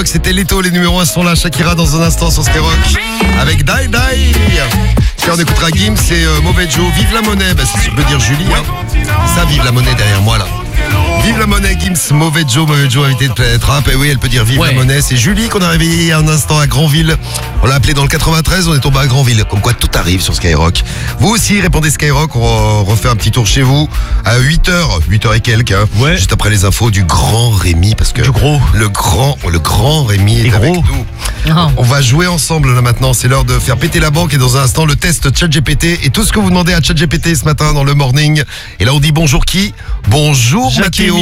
Skyrock, c'était Leto, les numéros 1 sont là. Shakira dans un instant sur Skyrock avec Die Die. Puis on écoutera Gims et Mauvais Joe. Vive la monnaie, bah, c'est ce que veut dire Julie. Hein. Ça, vive la monnaie derrière moi là. Vive la monnaie, Gims, Mauvais Joe, invité de Planète Rap. Et oui, elle peut dire vive la monnaie. C'est Julie qu'on a réveillé il y a un instant à Granville. On l'a appelé dans le 93, on est tombé à Granville. Comme quoi tout arrive sur Skyrock. Vous aussi, répondez Skyrock, on refait un petit tour chez vous à 8h et quelques. Hein, juste après les infos du grand Rémi. Parce que le grand Rémi est avec nous. On va jouer ensemble là maintenant. C'est l'heure de faire péter la banque. Et dans un instant, le test ChatGPT. Et tout ce que vous demandez à ChatGPT ce matin dans le morning. Et là, on dit bonjour qui? Bonjour Mathéo.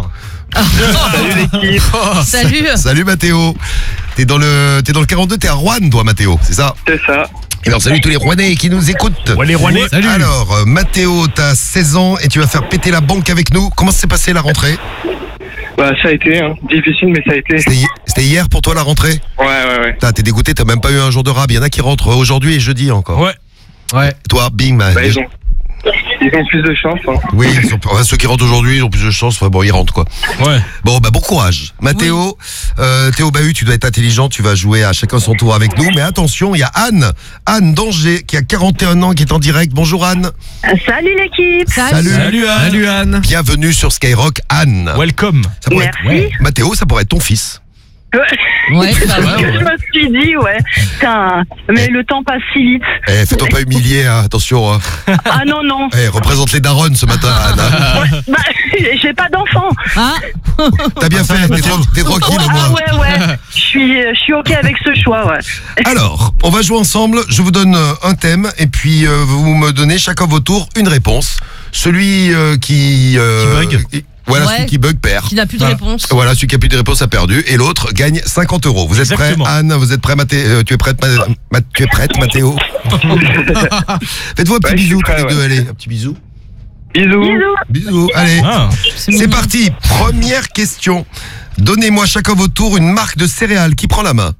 Salut l'équipe. Salut. Salut Mathéo. T'es dans le 42, t'es à Rouen toi Mathéo, c'est ça? C'est ça. Et alors salut tous les Rouennais qui nous écoutent. Ouais les Rouennais. Salut. Alors Mathéo, t'as 16 ans et tu vas faire péter la banque avec nous. Comment s'est passée la rentrée? Bah ça a été difficile mais ça a été. C'était hier pour toi la rentrée? Ouais. T'es dégoûté, t'as même pas eu un jour de rab. Il y en a qui rentrent aujourd'hui et jeudi encore. Ouais. Toi, bing, ils ont plus de chance. Oui, ceux qui rentrent aujourd'hui, ils ont plus de chance. Enfin, bon, ils rentrent quoi. Ouais. Bon, bon courage. Mathéo, Théo Bahut, tu dois être intelligent. Tu vas jouer à chacun son tour avec nous. Mais attention, il y a Anne d'Angers, qui a 41 ans, qui est en direct. Bonjour Anne. Salut l'équipe. Salut Anne. Bienvenue sur Skyrock, Anne. Welcome. Ça pourrait Merci. Mathéo, ça pourrait être ton fils. Ouais, ça va. Je me suis dit, putain, mais le temps passe si vite. Fais-toi pas humilier, hein, attention. Hein. Ah non. Représente les darons ce matin, Anne. Ouais, j'ai pas d'enfant. Ah. T'as bien fait, t'es tranquille au moins. Ouais. Je suis ok avec ce choix, ouais. Alors, on va jouer ensemble. Je vous donne un thème et puis vous me donnez chacun votre tour une réponse. Celui qui bug. Voilà, celui qui bug perd. Qui n'a plus de réponse. Voilà, celui qui a plus de réponse a perdu. Et l'autre gagne 50 €. Vous êtes prêts, Anne? Vous êtes prêts, Mathéo? Tu es prête, Mathéo? Faites-vous un petit bisou tous les deux, allez. Un petit bisou. Bisous. Allez, c'est parti. Première question. Donnez-moi chacun votre tour une marque de céréales. Qui prend la main?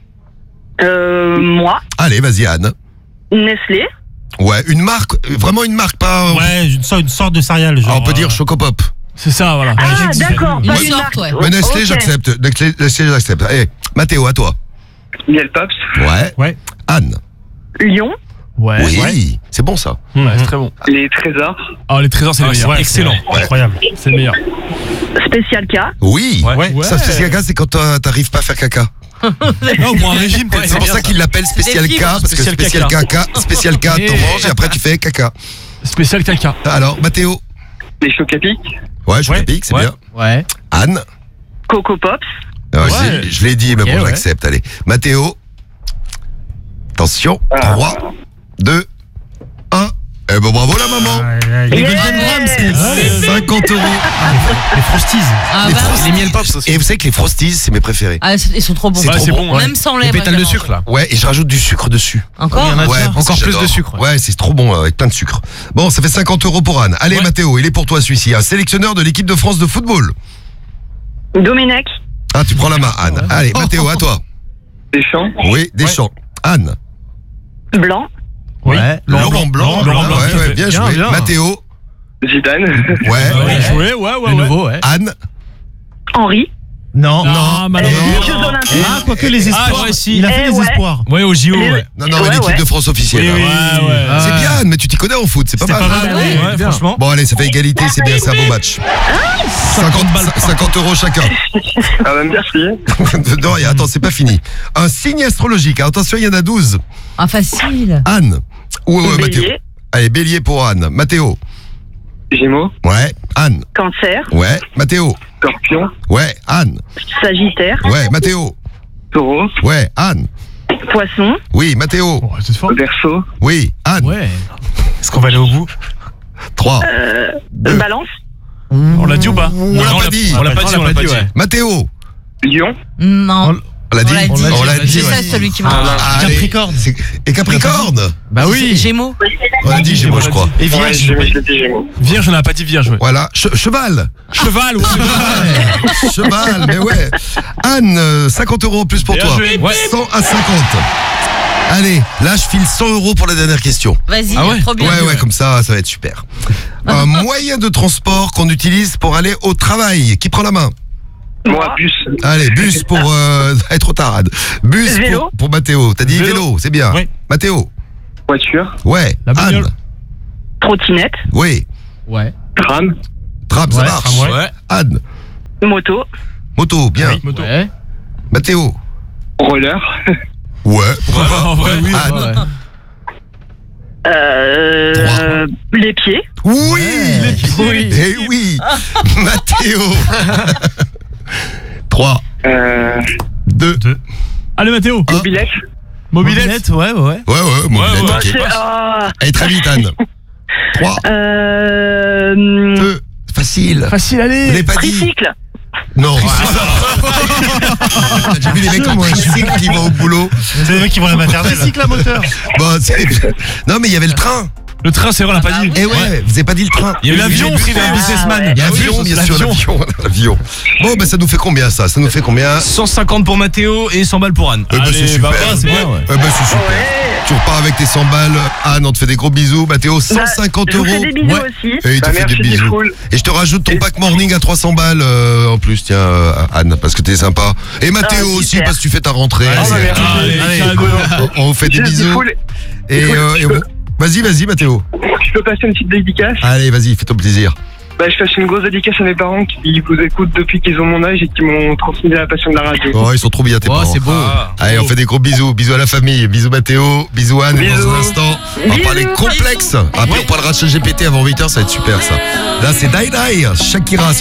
Moi. Allez, vas-y, Anne. Nestlé. Ouais, une marque, vraiment une marque, pas... Ouais, une sorte de céréale. Genre, on peut dire Chocopop. C'est ça, voilà. Ah, d'accord. Une sorte, ouais. Mais Nestlé, j'accepte. Nestlé, j'accepte. Allez, Mathéo, à toi. Miel Pops. Ouais. Anne. Lyon. Ouais. Oui, c'est bon ça. Ouais, c'est très bon. Les trésors. Oh, les trésors, c'est le meilleur. Excellent. Incroyable. C'est le meilleur. Spécial K. Oui. Ouais. Ça, spécial K, c'est quand t'arrives pas à faire caca. Non, pour un régime, peut-être. C'est pour ça qu'il l'appelle spécial K, parce que spécial K, t'en manges et après tu fais caca. Spécial caca. Alors, Mathéo. Les Chocapic. Ouais, Chocapic, c'est bien. Ouais. Anne. Coco Pops. Je l'ai dit, mais bon, j'accepte. Allez, Mathéo. Attention, 3, 2, 1. Eh ben bravo la maman. Les Golden Grams, 50 €. Les Frosties. Les Miel Pops aussi. Et vous savez que les Frosties, c'est mes préférés. Ah, ils sont trop bons. C'est bon. Même sans lait. Les pétales de sucre, là. Ouais, et je rajoute du sucre dessus. Encore? Encore plus de sucre. Ouais, c'est trop bon avec plein de sucre. Bon, ça fait 50 € pour Anne. Allez, Mathéo, il est pour toi celui-ci. Un sélectionneur de l'équipe de France de football. Domenech. Ah, tu prends la main, Anne. Allez, Mathéo, à toi. Deschamps. Oui, Deschamps. Anne. Blanc. Ouais. Laurent Blanc. Ouais, bien joué. Mathéo. Zidane. Ouais. Joué, ouais. Nouveau, ouais. Anne. Henri. Non, malheureusement. Les Jeux Olympiques. Ah, quoique les espoirs. Il a fait les espoirs. Ouais, au JO, ouais. Non, mais l'équipe de France officielle. Ouais. C'est bien, Anne, mais tu t'y connais en foot, c'est pas mal. Ouais, franchement. Bon, allez, ça fait égalité, c'est bien, c'est un beau match. 50 € chacun. Ah, bah merci. Non, attends, c'est pas fini. Un signe astrologique, attention, il y en a 12. Ah, facile. Anne. Ouais, Mathéo. Bélier. Allez, Bélier pour Anne. Mathéo. Gémeaux. Ouais. Anne. Cancer. Ouais. Mathéo. Scorpion. Ouais. Anne. Sagittaire. Ouais. Mathéo. Taureau. Ouais. Anne. Poisson. Oui. Mathéo. C'est fort. Verseau. Oui. Anne. Ouais. Est-ce qu'on va aller au bout? 3. Balance. On l'a dit ou pas? On l'a pas dit. On l'a pas dit, ouais. Mathéo. Lion. Non. On l'a dit. On l'a dit. C'est ça celui qui m'a. Capricorne. Et Capricorne. Bah oui. Gémeaux. On a dit Gémeaux, je crois. Et Vierge. Je l'ai dit Gémeaux. Vierge, on n'a pas dit Vierge, ouais. Voilà. Cheval. Cheval, ouais. Cheval, mais ouais. Anne, 50 € en plus pour Bien toi. joué. Ouais. 100 à 50. Allez, là je file 100 € pour la dernière question. Vas-y, Ah ouais. trop bien. Ouais, comme ça va être super. Un moyen de transport qu'on utilise pour aller au travail. Qui prend la main? Moi, bus. Allez, bus pour trop tard, Anne. Bus Vélo. pour Mathéo. T'as dit vélo, c'est bien. Oui. Mathéo. Voiture. Ouais. La bagnole. Anne. Trottinette. Oui. Ouais. Tram. Tram, ça Ouais, marche. tramway. Ouais. Anne. Moto. Moto, bien. Oui, moto. Ouais. Mathéo. Roller. Ouais. Ouais, oui. Anne. Les pieds. Oui. Oui. Eh oui. Mathéo. 3, 2. Allez, Mathéo. Mobilette. Mobilette. Ouais. Ouais, mobilette, ouais. ok. C'est, Allez, très vite, Anne. 3, 2. Facile. Facile, Vous l'avez allez. pas dit. tricycle. Non. J'ai vu les mecs en tricycle qui vont au boulot. C'est les mecs qui vont à la maternelle. Tricycle à moteur. Bon, non, mais il y avait le train. Le train, c'est vrai, on l'a pas dit. Eh ouais, vous avez pas dit le train. Il y a eu l'avion aussi, un businessman. Il y a l'avion, bien sûr, l'avion. Bon, bah ça nous fait combien ça? Ça nous fait combien? 150 pour Mathéo et 100 balles pour Anne. Bah c'est super. c'est bien, ouais. Bah c'est super. Tu repars avec tes 100 balles. Anne, on te fait des gros bisous. Mathéo, 150 Je vous fais euros. des bisous Ouais. aussi. Et il te fait merci, des bisous. cool. Et je te rajoute ton pack morning à 300 balles en plus, tiens, Anne, parce que t'es sympa. Et Mathéo Ah, aussi, super. parce que tu fais ta rentrée. Ah, bah, merci. Allez, Cool. On vous fait des Je suis bisous. cool. Et vas-y, Mathéo. Je peux passer une petite dédicace. Allez, vas-y, fais ton plaisir. Bah, je passe une grosse dédicace à mes parents qui vous écoutent depuis qu'ils ont mon âge et qui m'ont transmis la passion de la radio. Oh, ils sont trop bien tes Oh, parents. c'est beau. Allez, on fait des gros bisous. Bisous à la famille. Bisous Mathéo. Bisous Anne. Et dans Bisous. un instant, on va Bisous. parler complexe. Après, on parlera de ChatGPT avant 8h. Ça va être super, ça. Là, c'est Die Die. Shakira sur